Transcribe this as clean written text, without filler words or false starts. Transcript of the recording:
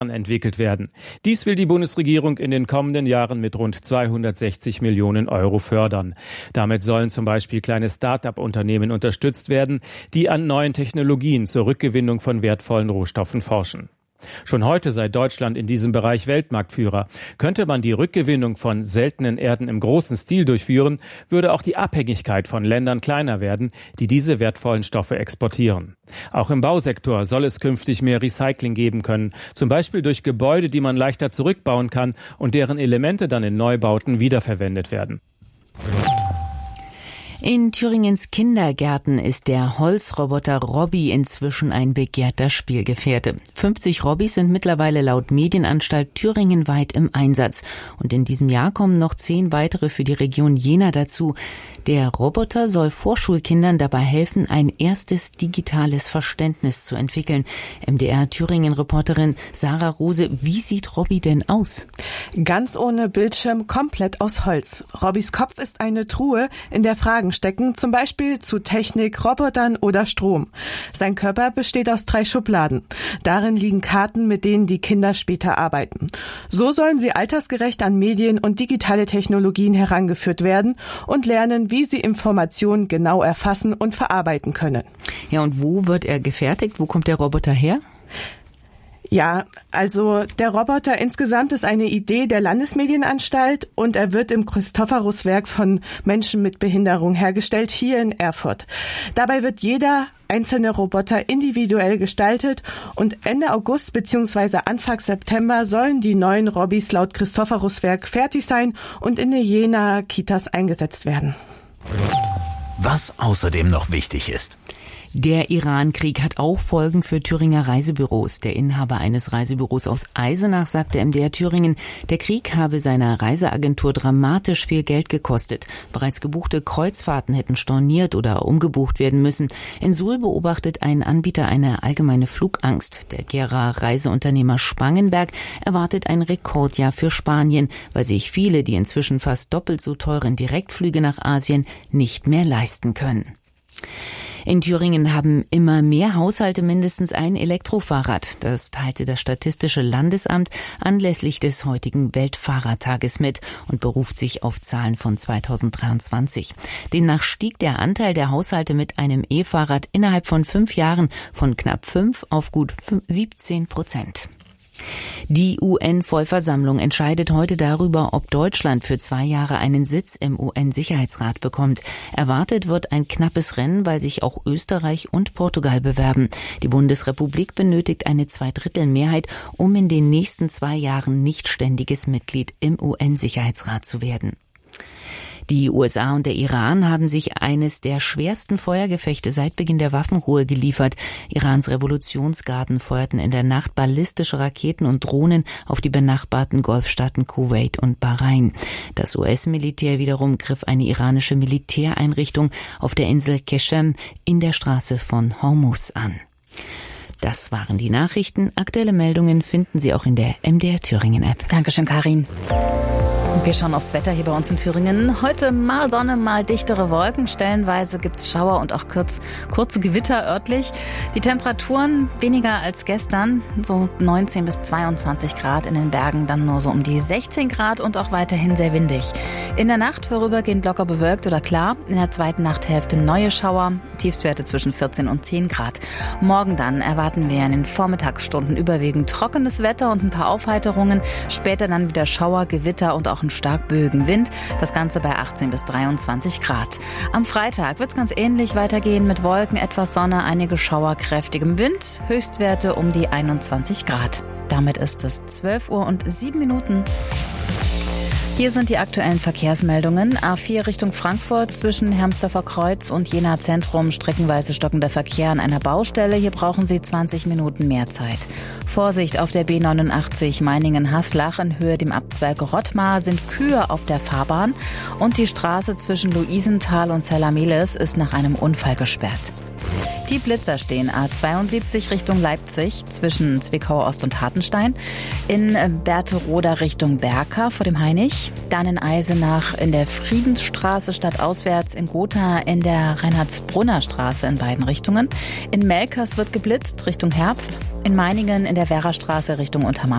entwickelt werden. Dies will die Bundesregierung in den kommenden Jahren mit rund 260 Millionen Euro fördern. Damit sollen zum Beispiel kleine Start-up-Unternehmen unterstützt werden, die an neuen Technologien zur Rückgewinnung von wertvollen Rohstoffen forschen. Schon heute sei Deutschland in diesem Bereich Weltmarktführer. Könnte man die Rückgewinnung von seltenen Erden im großen Stil durchführen, würde auch die Abhängigkeit von Ländern kleiner werden, die diese wertvollen Stoffe exportieren. Auch im Bausektor soll es künftig mehr Recycling geben können, zum Beispiel durch Gebäude, die man leichter zurückbauen kann und deren Elemente dann in Neubauten wiederverwendet werden. In Thüringens Kindergärten ist der Holzroboter Robby inzwischen ein begehrter Spielgefährte. 50 Robbys sind mittlerweile laut Medienanstalt Thüringen weit im Einsatz. Und in diesem Jahr kommen noch 10 weitere für die Region Jena dazu. Der Roboter soll Vorschulkindern dabei helfen, ein erstes digitales Verständnis zu entwickeln. MDR-Thüringen-Reporterin Sarah Rose, wie sieht Robby denn aus? Ganz ohne Bildschirm, komplett aus Holz. Robbys Kopf ist eine Truhe, in der Fragen stecken, zum Beispiel zu Technik, Robotern oder Strom. Sein Körper besteht aus 3 Schubladen. Darin liegen Karten, mit denen die Kinder später arbeiten. So sollen sie altersgerecht an Medien und digitale Technologien herangeführt werden und lernen, wie sie Informationen genau erfassen und verarbeiten können. Ja, und wo wird er gefertigt? Wo kommt der Roboter her? Ja, also der Roboter insgesamt ist eine Idee der Landesmedienanstalt und er wird im Christophorus-Werk von Menschen mit Behinderung hergestellt, hier in Erfurt. Dabei wird jeder einzelne Roboter individuell gestaltet und Ende August bzw. Anfang September sollen die neuen Robbys laut Christophorus-Werk fertig sein und in den Jenaer Kitas eingesetzt werden. Was außerdem noch wichtig ist. Der Iran-Krieg hat auch Folgen für Thüringer Reisebüros. Der Inhaber eines Reisebüros aus Eisenach sagte MDR Thüringen, der Krieg habe seiner Reiseagentur dramatisch viel Geld gekostet. Bereits gebuchte Kreuzfahrten hätten storniert oder umgebucht werden müssen. In Suhl beobachtet ein Anbieter eine allgemeine Flugangst. Der Gera Reiseunternehmer Spangenberg erwartet ein Rekordjahr für Spanien, weil sich viele, die inzwischen fast doppelt so teuren Direktflüge nach Asien, nicht mehr leisten können. In Thüringen haben immer mehr Haushalte mindestens ein Elektrofahrrad. Das teilte das Statistische Landesamt anlässlich des heutigen Weltfahrradtages mit und beruft sich auf Zahlen von 2023. Demnach stieg der Anteil der Haushalte mit einem E-Fahrrad innerhalb von 5 Jahren von knapp 5 auf gut 17%. Die UN-Vollversammlung entscheidet heute darüber, ob Deutschland für 2 Jahre einen Sitz im UN-Sicherheitsrat bekommt. Erwartet wird ein knappes Rennen, weil sich auch Österreich und Portugal bewerben. Die Bundesrepublik benötigt eine 2/3 um in den nächsten 2 Jahren nicht ständiges Mitglied im UN-Sicherheitsrat zu werden. Die USA und der Iran haben sich eines der schwersten Feuergefechte seit Beginn der Waffenruhe geliefert. Irans Revolutionsgarden feuerten in der Nacht ballistische Raketen und Drohnen auf die benachbarten Golfstaaten Kuwait und Bahrain. Das US-Militär wiederum griff eine iranische Militäreinrichtung auf der Insel Qeshem in der Straße von Hormuz an. Das waren die Nachrichten. Aktuelle Meldungen finden Sie auch in der MDR Thüringen App. Dankeschön, Karin. Wir schauen aufs Wetter hier bei uns in Thüringen. Heute mal Sonne, mal dichtere Wolken. Stellenweise gibt's Schauer und auch kurze Gewitter örtlich. Die Temperaturen weniger als gestern, so 19 bis 22 Grad. In den Bergen dann nur so um die 16 Grad und auch weiterhin sehr windig. In der Nacht vorübergehend locker bewölkt oder klar. In der zweiten Nachthälfte neue Schauer. Tiefstwerte zwischen 14 und 10 Grad. Morgen dann erwarten wir in den Vormittagsstunden überwiegend trockenes Wetter und ein paar Aufheiterungen. Später dann wieder Schauer, Gewitter und auch ein stark böigen Wind. Das Ganze bei 18 bis 23 Grad. Am Freitag wird es ganz ähnlich weitergehen mit Wolken, etwas Sonne, einige Schauer, kräftigem Wind. Höchstwerte um die 21 Grad. Damit ist es 12:07 Hier sind die aktuellen Verkehrsmeldungen. A4 Richtung Frankfurt zwischen Hermsdorfer Kreuz und Jena Zentrum streckenweise stockender Verkehr an einer Baustelle. Hier brauchen Sie 20 Minuten mehr Zeit. Vorsicht auf der B89 Meiningen-Haslach in Höhe dem Abzweig Rottmar sind Kühe auf der Fahrbahn und die Straße zwischen Luisenthal und Zella-Mehlis ist nach einem Unfall gesperrt. Die Blitzer stehen A72 Richtung Leipzig zwischen Zwickau Ost und Hartenstein, in Berthe-Roda Richtung Berka vor dem Hainich, dann in Eisenach in der Friedensstraße stadtauswärts, in Gotha in der Reinhard-Brunner Straße in beiden Richtungen, in Melkers wird geblitzt Richtung Herpf, in Meiningen in der Werrastraße Richtung Untermark.